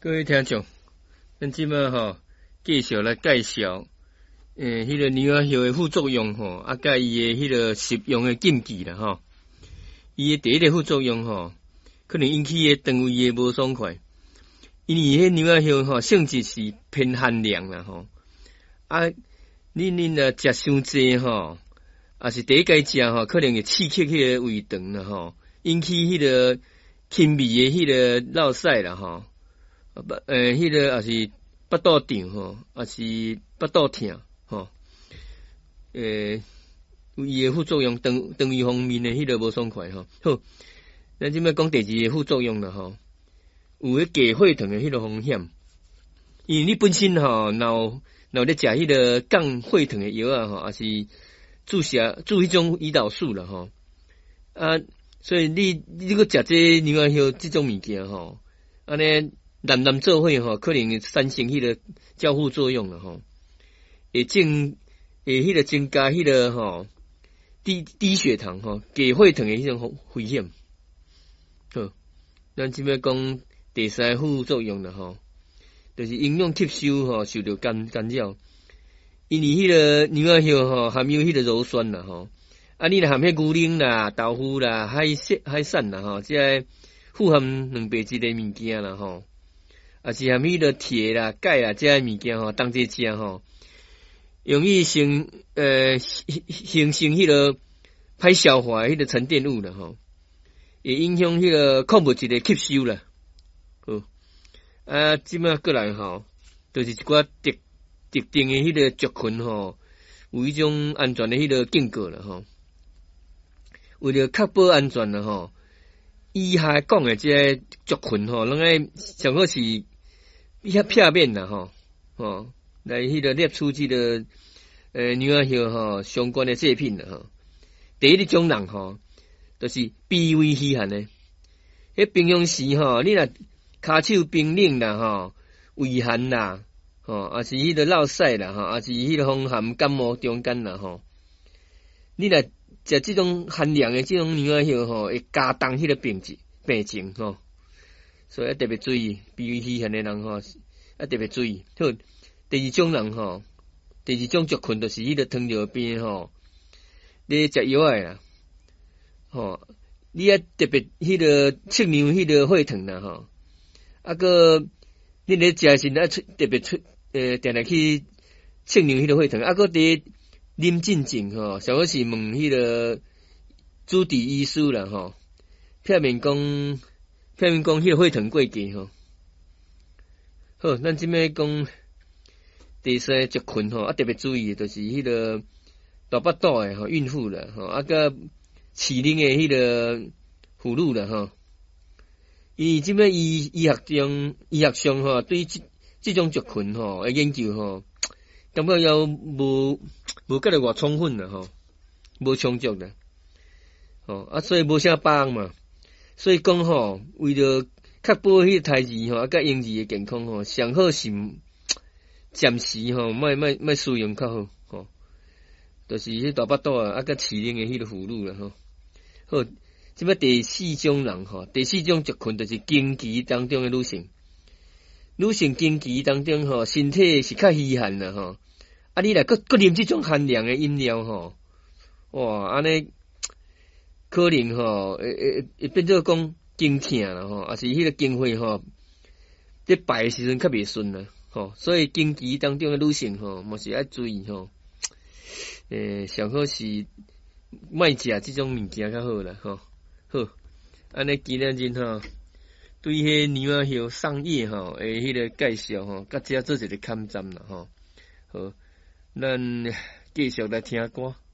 各位听众，咱即摆继续来介绍迄个牛仔叶的副作用甲伊的迄个食用的禁忌啦伊的第一个副作用可能引起的肠胃的无爽快，因为迄牛仔叶性质是偏寒凉啦恁若食伤济也是第一届食可能会刺激迄个胃肠啦引起迄个轻微的迄个落屎啦迄个也是腹肚胀也是腹肚痛伊的副作用肠胃方面的迄个无爽快好，咱即摆讲第二个副作用啦有迄低血糖的迄个风险，因为你本身若咧食迄个降血糖的药也是注迄种胰岛素啦所以你搁食这牛仔叶这种物件安尼难做伙可能会产生迄个交互作用啦会迄个增加迄个低血糖低血糖的迄种危险。好，咱即摆讲第三副作用啦就是营养吸收受到干扰，因为迄个牛仔叶含有迄个鞣酸啦你若含迄牛奶啦、豆腐啦、海产啦这富含蛋白质的物件啦也是含迄个铁啦、钙啦这物件当这食容易形成迄个歹消化迄个沉淀物啦会影响迄个矿物质的吸收啦。即摆过来就是一寡特定的迄个族群有迄种安全的迄个警告啦为了确保安全啦以下讲的这族群拢爱上好是片面啦来迄个摄取这个牛仔叶相关的制品啦第一种人就是脾胃虚寒的，迄平常时你若骹手冰冷啦胃寒啦也是迄个落屎啦也是迄个风寒感冒中间啦你若食这种寒凉的这种牛仔叶会加重迄个病情所以特别注意脾胃虚寒的人特别注意。好，第二种人第二种族群就是迄个糖尿病咧食药的啦你特别迄个测量迄个血糖啦个你咧食时特别定定去测量迄个血糖个伫啉进前上好是问迄个主治医师啦片面讲迄个血糖过低好，咱即摆讲第三族群特别注意的就是迄个大腹肚的孕妇啦个饲奶的迄个妇女啦因为即摆医学上对这种族群的研究感觉要无甲了偌充分啦无充足啦所以无啥把握嘛，所以讲为了确保迄个胎儿甲婴儿的健康上好是暂时莫使用较好就是迄大腹肚甲饲奶的迄个妇女啦好，即摆第四种人第四种族群就是经期当中的女性经期当中身体是较虚寒啦你若搁啉这种寒凉的饮料哇安尼可能会变做讲经痛啦也是迄个经血在排的时阵较袂顺啦所以经期当中的女性嘛是要注意上好是莫食这种物件较好啦好，安尼今日对迄牛仔叶桑叶诶迄个介绍甲遮做一个勘站啦好，咱继续来听歌。